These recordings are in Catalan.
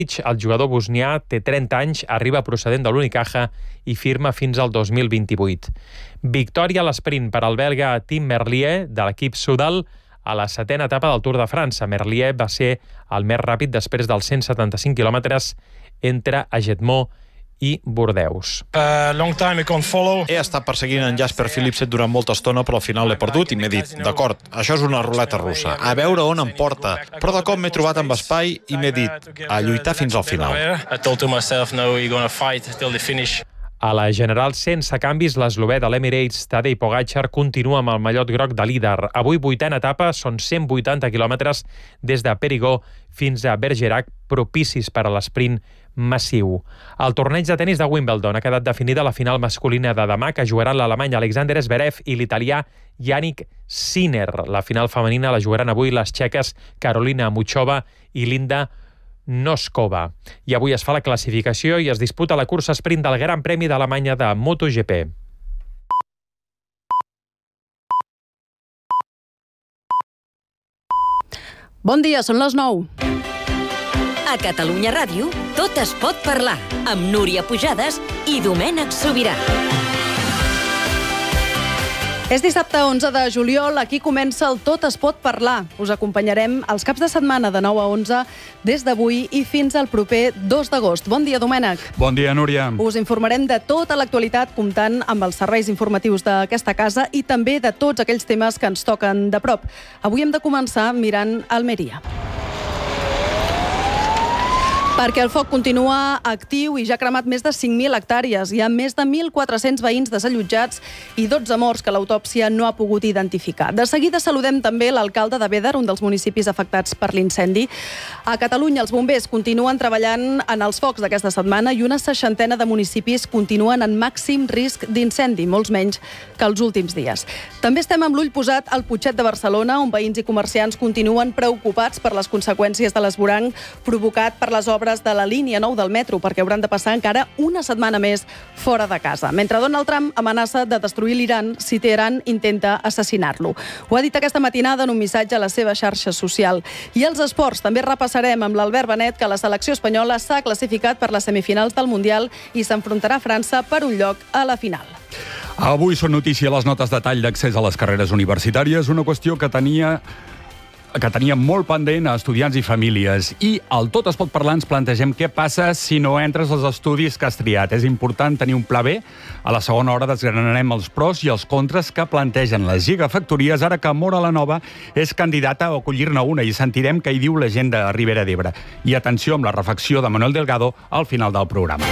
El jugador bosnià té 30 anys, arriba procedent de l'Unicaja i firma fins al 2028. Victòria a l'esprint per al belga Tim Merlier de l'equip Soudal a la 7ª etapa del Tour de França. Merlier va ser el més ràpid després dels 175 quilòmetres entre Agetmó i Bordeus. He estat perseguint en Jasper Philipsen durant molta estona, però al final l'he perdut i m'he dit, d'acord, això és una ruleta russa, a veure on em porta. Però de cop m'he trobat amb espai i m'he dit, a lluitar fins al final. A la general sense canvis, l'eslovè de l'Emirates, Tadej Pogačar, continua amb el mallot groc de líder. Avui 8a etapa, són 180 quilòmetres des de Perigó fins a Bergerac, propicis per a l'esprint massiu. El torneig de tenis de Wimbledon ha quedat definida la final masculina de demà, que jugaran l'alemany Alexander Zverev i l'italià Yannick Sinner. La final femenina la jugaran avui les txeques Karolina Muchova i Linda Noskova. I avui es fa la classificació i es disputa la cursa sprint del Gran Premi d'Alemanya de MotoGP. Bon dia, són les 9. A Catalunya Ràdio, tot es pot parlar, amb Núria Pujades i Domènec Sobirà. És dissabte 11 de juliol, aquí comença el Tot es pot parlar. Us acompanyarem els caps de setmana de 9 a 11 des d'avui i fins al proper 2 d'agost. Bon dia, Domènec. Bon dia, Núria. Us informarem de tota l'actualitat comptant amb els serveis informatius d'aquesta casa i també de tots aquells temes que ens toquen de prop. Avui hem de començar mirant Almeria. Perquè el foc continua actiu i ja ha cremat més de 5.000 hectàrees. Hi ha més de 1.400 veïns desallotjats i 12 morts que l'autòpsia no ha pogut identificar. De seguida saludem també l'alcalde de Béder, un dels municipis afectats per l'incendi. A Catalunya els bombers continuen treballant en els focs d'aquesta setmana i una 60ena de municipis continuen en màxim risc d'incendi, molts menys que els últims dies. També estem amb l'ull posat al Putxet de Barcelona, on veïns i comerciants continuen preocupats per les conseqüències de l'esvoranc provocat per les obres de la línia 9 del metro, perquè hauran de passar encara una setmana més fora de casa. Mentre Donald Trump amenaça de destruir l'Iran si Teheran intenta assassinar-lo. Ho ha dit aquesta matinada en un missatge a la seva xarxa social. I els esports també repassarem amb l'Albert Benet que la selecció espanyola s'ha classificat per les semifinals del Mundial i s'enfrontarà a França per un lloc a la final. Avui són notícia les notes de tall d'accés a les carreres universitàries, una qüestió que tenia molt pendent a estudiants i famílies. I al Tot es pot parlar ens plantegem què passa si no entres als estudis que has triat. És important tenir un pla B. A la segona hora desgranarem els pros i els contres que plantegen les gigafactories ara que Móra la Nova és candidata a acollir-ne una i sentirem què hi diu la gent de Ribera d'Ebre. I atenció amb la reflexió de Manuel Delgado al final del programa.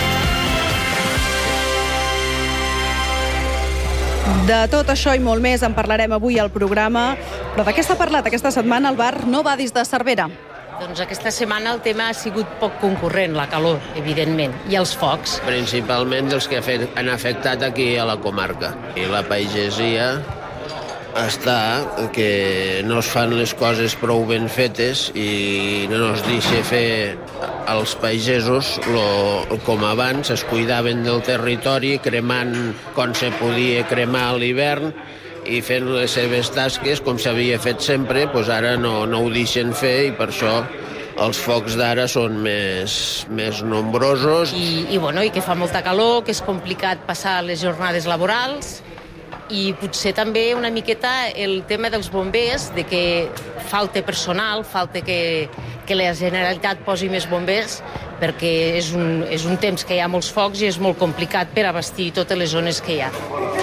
De tot això i molt més en parlarem avui al programa. Però de què s'ha parlat aquesta setmana al bar Novadis de Cervera? Doncs aquesta setmana el tema ha sigut poc concurrent, la calor, evidentment, i els focs. Principalment els que han afectat aquí a la comarca. I la pagesia està que no es fan les coses prou ben fetes i no es deixa fer als pagesos com abans, es cuidaven del territori, cremant com se podia cremar a l'hivern i fent les seves tasques com s'havia fet sempre, doncs ara no ho deixen fer i per això els focs d'ara són més nombrosos. I que fa molta calor, que és complicat passar les jornades laborals i potser també una miqueta el tema dels bombers, de que falta personal, falta que la Generalitat posi més bombers, perquè és un temps que hi ha molts focs i és molt complicat per abastir totes les zones que hi ha.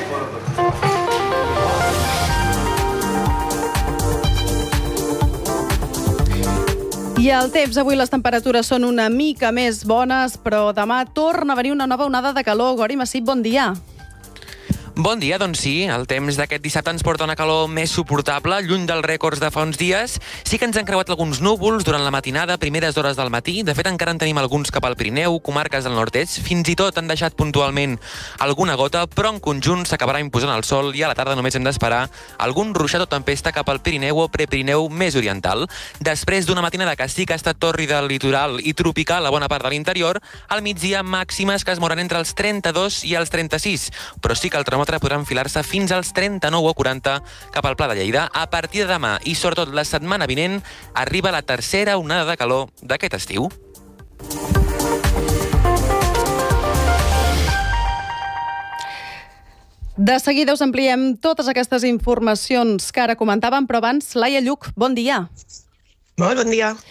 I el temps, avui les temperatures són una mica més bones, però demà torna a venir una nova onada de calor. Gori Massip, bon dia. Bon dia, doncs sí, el temps d'aquest dissabte ens porta una calor més suportable, lluny dels rècords de fa uns dies. Sí que ens han creuat alguns núvols durant la matinada, primeres hores del matí. De fet, encara en tenim alguns cap al Pirineu, comarques del nord-est. Fins i tot han deixat puntualment alguna gota, però en conjunt s'acabarà imposant el sol i a la tarda només hem d'esperar algun ruixat o tempesta cap al Pirineu o prepirineu més oriental. Després d'una matinada que sí que ha estat tòrrida al litoral i tropical a bona part de l'interior, al migdia màximes que es moran entre els 32 i els 36, però sí que el termòmetre podrà enfilar-se fins als 39 o 40 cap al Pla de Lleida. A partir de demà i sobretot la setmana vinent arriba la tercera onada de calor d'aquest estiu. De seguida us ampliem totes aquestes informacions que ara comentàvem, però abans, Laia Lluch, bon dia. Molt bon dia.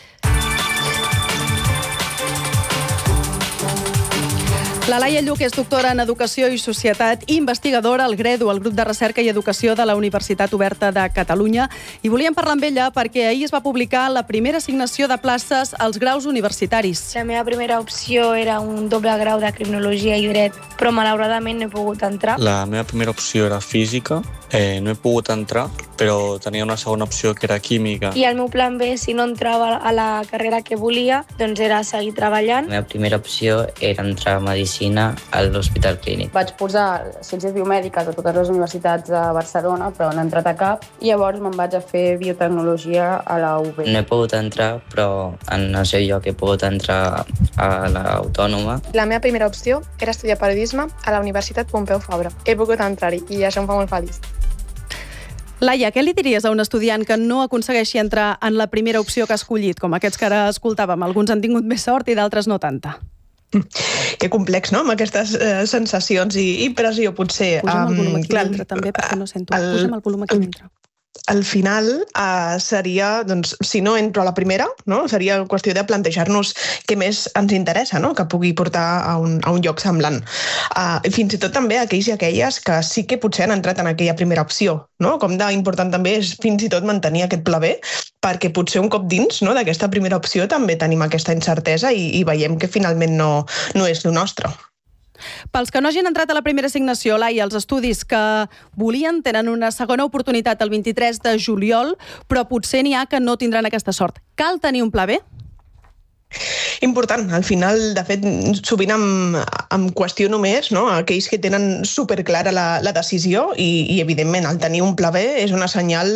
La Laia Lluch és doctora en Educació i Societat i investigadora al GREDU, el Grup de Recerca i Educació de la Universitat Oberta de Catalunya. I volíem parlar amb ella perquè ahir es va publicar la primera assignació de places als graus universitaris. La meva primera opció era un doble grau de Criminologia i Dret, però malauradament no he pogut entrar. La meva primera opció era Física, no he pogut entrar, però tenia una segona opció que era Química. I el meu plan B, si no entrava a la carrera que volia, doncs era seguir treballant. La meva primera opció era entrar a Medicina a l'Hospital Clínic. Vaig posar Ciències Biomèdiques a totes les universitats de Barcelona, però no he entrat a cap, i llavors me'n vaig a fer Biotecnologia a la UB. No he pogut entrar, però en el seu lloc he pogut entrar a l'Autònoma. La meva primera opció era estudiar periodisme a la Universitat Pompeu Fabra. He pogut entrar-hi i això em fa molt feliç. Laia, què li diries a un estudiant que no aconsegueixi entrar en la primera opció que ha escollit, com aquests que ara escoltàvem? Alguns han tingut més sort i d'altres no tanta. Que complex, no?, amb aquestes sensacions i pressió, potser. Posa'm el volum aquí dintre, també, perquè no sento. Posa'm el volum aquí dintre. Al final seria, doncs, si no entro a la primera, no? Seria qüestió de plantejar-nos què més ens interessa, no?, que pugui portar a un lloc semblant. Fins i tot també aquells i aquelles que sí que potser han entrat en aquella primera opció, no? Com d'important també és fins i tot mantenir aquest pla B, perquè potser un cop dins, no?, d'aquesta primera opció també tenim aquesta incertesa i veiem que finalment no és el nostre. Pels que no hagin entrat a la primera assignació, Laia, els estudis que volien tenen una segona oportunitat el 23 de juliol, però potser n'hi ha que no tindran aquesta sort. Cal tenir un pla B? Important. Al final, de fet, sovint em qüestiono més, no?, aquells que tenen superclara la decisió i evidentment, el tenir un pla B és una senyal,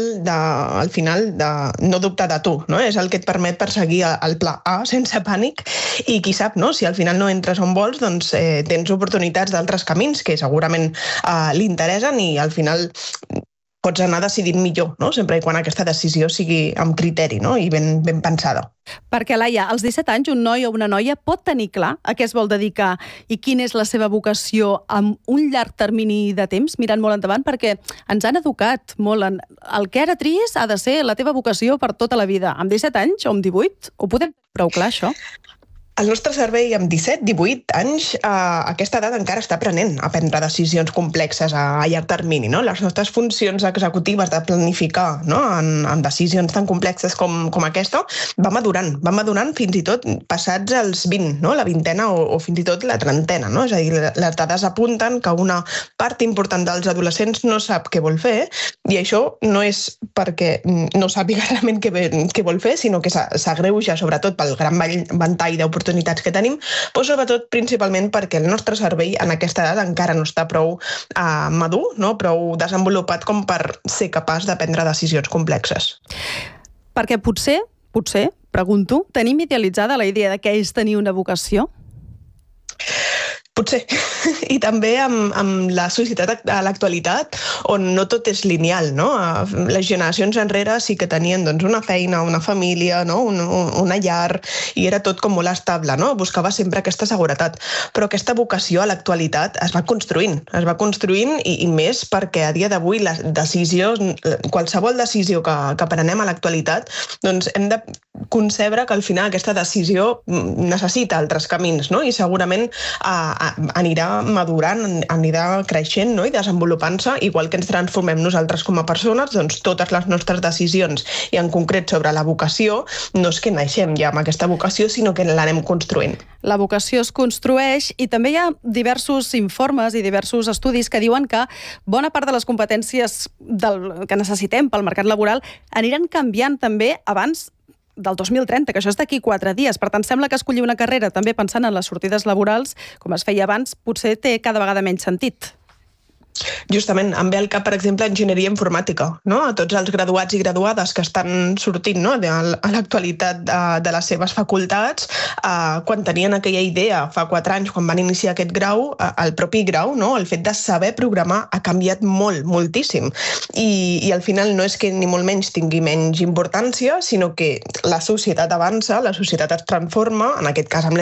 al final, de no dubtar de tu, no? És el que et permet perseguir el pla A sense pànic i qui sap, no?, si al final no entres on vols, doncs tens oportunitats d'altres camins que segurament li interessen i al final pots anar decidint millor, no?, sempre i quan aquesta decisió sigui amb criteri, no?, i ben pensada. Perquè, Laia, als 17 anys un noi o una noia pot tenir clar a què es vol dedicar i quina és la seva vocació amb un llarg termini de temps, mirant molt endavant, perquè ens han educat molt en el que ara tries ha de ser la teva vocació per tota la vida. Amb 17 anys o amb 18? Ho podem prou clar, això? El nostre cervell amb 17-18 anys a aquesta edat encara està aprenent a prendre decisions complexes a llarg termini, no? Les nostres funcions executives de planificar, no?, en decisions tan complexes com aquesta va madurant fins i tot passats els 20, no?, la vintena o fins i tot la trentena, no? És a dir, les dades apunten que una part important dels adolescents no sap què vol fer i això no és perquè no sàpiga realment què vol fer, sinó que s'agreuja sobretot pel gran ventall d'oportunitats que tenim, però sobretot principalment perquè el nostre cervell en aquesta edat encara no està prou madur, no?, prou desenvolupat com per ser capaç de prendre decisions complexes. Perquè potser, pregunto, tenim idealitzada la idea de què és tenir una vocació? Potser. I també amb la societat a l'actualitat, on no tot és lineal, no? Les generacions enrere sí que tenien doncs, una feina, una família, no?, una llar, i era tot com molt estable, no? Buscava sempre aquesta seguretat. Però aquesta vocació a l'actualitat es va construint i més perquè a dia d'avui les decisions, qualsevol decisió que prenem a l'actualitat, doncs hem de concebre que al final aquesta decisió necessita altres camins, no? I segurament anirà madurant, anirà creixent, no?, i desenvolupant-se, igual que ens transformem nosaltres com a persones, doncs totes les nostres decisions, i en concret sobre la vocació, no és que naixem ja amb aquesta vocació, sinó que l'anem construint. La vocació es construeix i també hi ha diversos informes i diversos estudis que diuen que bona part de les competències que necessitem pel mercat laboral aniran canviant també abans del 2030, que això és d'aquí 4 dies. Per tant, sembla que escollir una carrera també pensant en les sortides laborals, com es feia abans, potser té cada vegada menys sentit. Justament, em ve al cap, per exemple, enginyeria informàtica, no? A tots els graduats i graduades que estan sortint, no?, a l'actualitat de les seves facultats, quan tenien aquella idea fa 4 anys, quan van iniciar aquest grau, el propi grau, no?, el fet de saber programar ha canviat moltíssim. I al final no és que ni molt menys tingui menys importància, sinó que la societat avança, la societat es transforma, en aquest cas amb